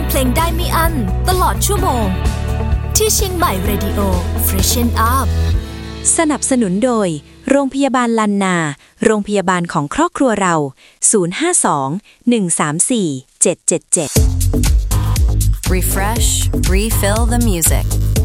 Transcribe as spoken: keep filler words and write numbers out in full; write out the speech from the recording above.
เพลงได้ไม่อั้นตลอดชั่วโมงที่เชียงใหม่ Radio Freshen Up สนับสนุนโดยโรงพยาบาลลันนาโรงพยาบาลของครอบครัวเราศูนย์ ห้า สอง หนึ่ง สาม สี่ เจ็ด เจ็ด เจ็ด Refresh, refill the music